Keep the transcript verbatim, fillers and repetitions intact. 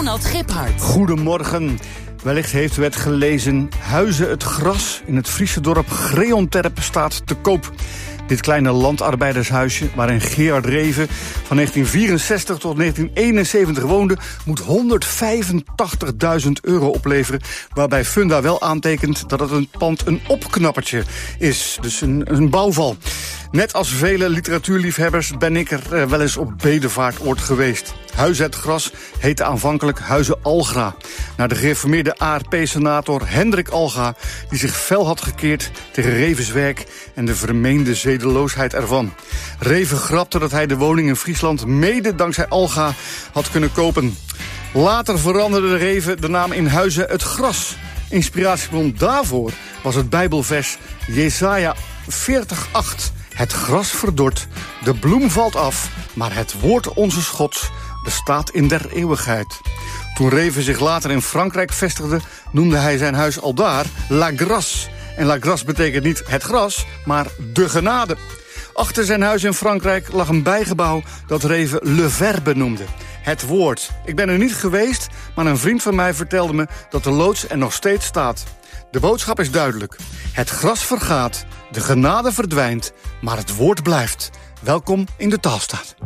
Ronald Giphart. Goedemorgen. Wellicht heeft u het gelezen. Huize het Gras in het Friese dorp Greonterp staat te koop. Dit kleine landarbeidershuisje, waarin Gerard Reven van negentien vierenzestig tot negentien eenenzeventig woonde, moet honderdvijfentachtigduizend euro opleveren. Waarbij Funda wel aantekent dat het een pand een opknappertje is. Dus een, een bouwval. Net als vele literatuurliefhebbers ben ik er eh, wel eens op bedevaartoord geweest. Huize het Gras heette aanvankelijk Huize Alga, naar de gereformeerde A R P-senator Hendrik Alga, die zich fel had gekeerd tegen Revens werk en de vermeende zedeloosheid ervan. Reven grapte dat hij de woning in Friesland mede dankzij Alga had kunnen kopen. Later veranderde Reven de naam in Huize het Gras. Inspiratiebron daarvoor was het Bijbelvers Jesaja veertig acht. Het gras verdort, de bloem valt af, maar het woord onze Gods bestaat in der eeuwigheid. Toen Reven zich later in Frankrijk vestigde, noemde hij zijn huis aldaar La Grace. En La Grace betekent niet het gras, maar de genade. Achter zijn huis in Frankrijk lag een bijgebouw dat Reven Le Verbe noemde. Het woord. Ik ben er niet geweest, maar een vriend van mij vertelde me dat de loods er nog steeds staat. De boodschap is duidelijk. Het gras vergaat, de genade verdwijnt, maar het woord blijft. Welkom in de Taalstaat.